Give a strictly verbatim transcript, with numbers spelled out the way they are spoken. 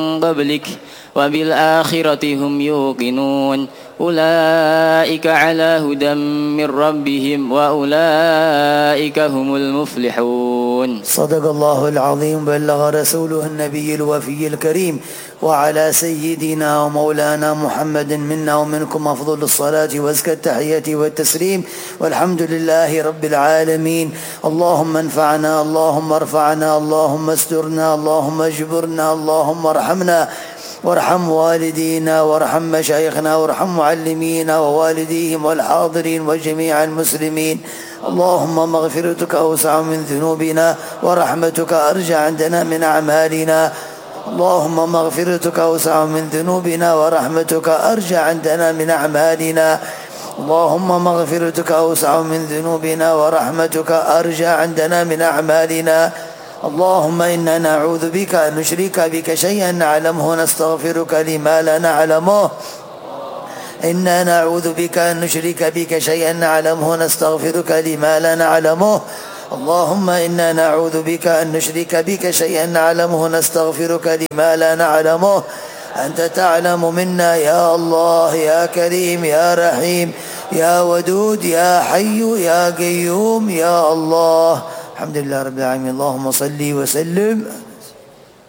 قبلك وبالآخرة هم يوقنون أولئك على هدى من ربهم وأولئك هم المفلحون. صدق الله العظيم، بلغ رسوله النبي الوفي الكريم. وعلى سيدنا ومولانا محمد منا ومنكم أفضل الصلاة وأزكى التحية والتسليم، والحمد لله رب العالمين. اللهم انفعنا، اللهم ارفعنا، اللهم استرنا، اللهم اجبرنا، اللهم ارحمنا وارحم والدينا وارحم مشايخنا وارحم معلمينا ووالديهم والحاضرين وجميع المسلمين. اللهم مغفرتك أوسع من ذنوبنا ورحمتك أرجى عندنا من أعمالنا. اللهم مغفرتك أوسع من ذنوبنا ورحمتك أرجى عندنا من أعمالنا. اللهم مغفرتك أوسع من ذنوبنا ورحمتك أرجى عندنا من أعمالنا. اللهم إنا نعوذ بك أن نشرك بك شيئا نعلمه ونستغفرك لما لا نعلمه. إنا نعوذ بك أن نشرك بك شيئا نعلمه ونستغفرك لما لا نعلمه. اللهم إنا نعوذ بك أن نشرك بك شيئا نعلمه ونستغفرك لما لا نعلمه. أنت تعلم منا يا الله، يا كريم، يا رحيم، يا ودود، يا حي، يا قيوم، يا الله. الحمد لله رب العالمين. اللهم صل وسلم